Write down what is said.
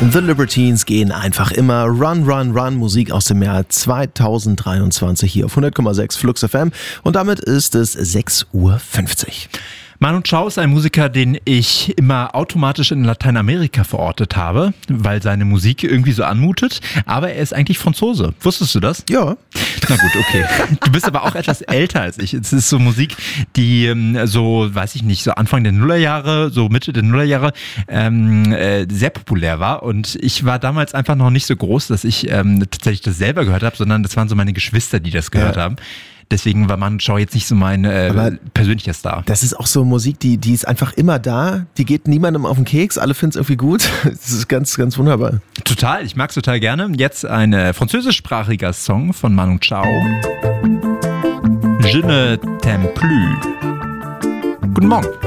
The Libertines gehen einfach immer. Run, Run, Run. Musik aus dem Jahr 2023 hier auf 100,6 Flux FM. Und damit ist es 6:50 Uhr. Manu Chao ist ein Musiker, den ich immer automatisch in Lateinamerika verortet habe, weil seine Musik irgendwie so anmutet. Aber er ist eigentlich Franzose. Wusstest du das? Ja. Na gut, okay. Du bist aber auch etwas älter als ich. Es ist so Musik, die so, weiß ich nicht, so Anfang der Nullerjahre, so Mitte der Nullerjahre sehr populär war. Und ich war damals einfach noch nicht so groß, dass ich tatsächlich das selber gehört habe, sondern das waren so meine Geschwister, die das gehört haben. Deswegen war Manu Chao jetzt nicht so mein persönlicher Star. Das ist auch so Musik, die ist einfach immer da. Die geht niemandem auf den Keks. Alle finden es irgendwie gut. Das ist ganz, ganz wunderbar. Total, ich mag es total gerne. Jetzt ein französischsprachiger Song von Manu Chao. Je ne t'aime plus. Guten Morgen.